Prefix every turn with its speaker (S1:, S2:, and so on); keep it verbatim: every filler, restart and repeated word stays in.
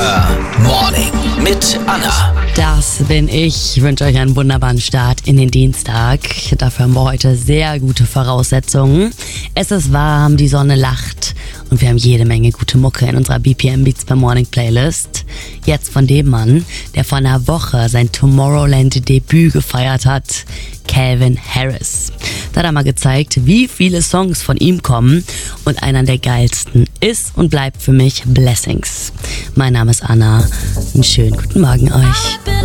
S1: Hyper Morning mit Anna.
S2: Das bin ich. Ich wünsche euch einen wunderbaren Start in den Dienstag. Dafür haben wir heute sehr gute Voraussetzungen. Es ist warm, die Sonne lacht und wir haben jede Menge gute Mucke in unserer B P M Beats per Morning Playlist. Jetzt von dem Mann, der vor einer Woche sein Tomorrowland-Debüt gefeiert hat, Calvin Harris. Da hat er mal gezeigt, wie viele Songs von ihm kommen und einer der geilsten ist und bleibt für mich Blessings. Mein Name ist Anna. Einen schönen guten Morgen euch.